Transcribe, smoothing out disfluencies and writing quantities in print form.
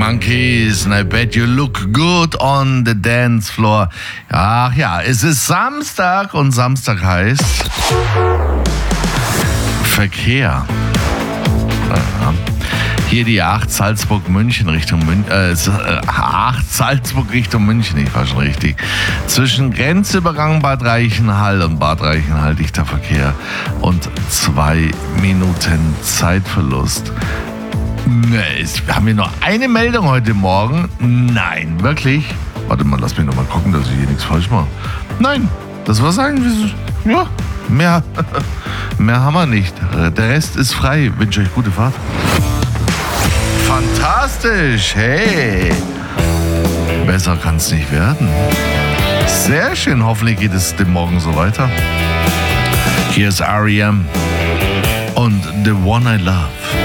Monkeys, and I bet you look good on the dance floor. Ach ja, es ist Samstag und Samstag heißt Verkehr. Hier die 8 Salzburg-München Richtung München, 8 Salzburg Richtung München, ich war schon richtig. Zwischen Grenzübergang Bad Reichenhall und Bad Reichenhall dichter Verkehr und 2 Minuten Zeitverlust. Haben wir noch eine Meldung heute Morgen? Nein, wirklich? Warte mal, lass mich noch mal gucken, dass ich hier nichts falsch mache. Nein, das war's eigentlich. Ja, mehr haben wir nicht. Der Rest ist frei. Ich wünsche euch gute Fahrt. Fantastisch, hey. Besser kann's nicht werden. Sehr schön, hoffentlich geht es dem Morgen so weiter. Hier ist R.E.M. und The One I Love.